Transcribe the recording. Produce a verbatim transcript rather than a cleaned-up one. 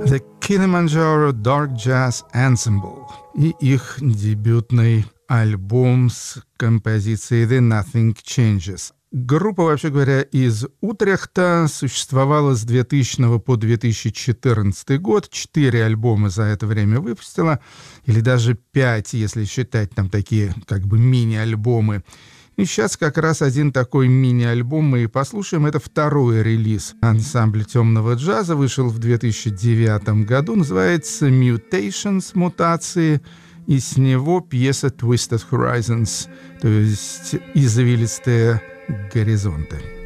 The Kilimanjaro Dark Jazz Ensemble и их дебютный альбом с композицией The Nothing Changes. Группа, вообще говоря, из Утрехта существовала с двухтысячного по две тысячи четырнадцатый год. Четыре альбома за это время выпустила, или даже пять, если считать там такие как бы мини-альбомы. И сейчас как раз один такой мини-альбом мы и послушаем. Это второй релиз ансамбля темного джаза. Вышел в две тысячи девятом году. Называется «Mutations», «Мутации». И с него пьеса «Twisted Horizons», то есть «Извилистые горизонты».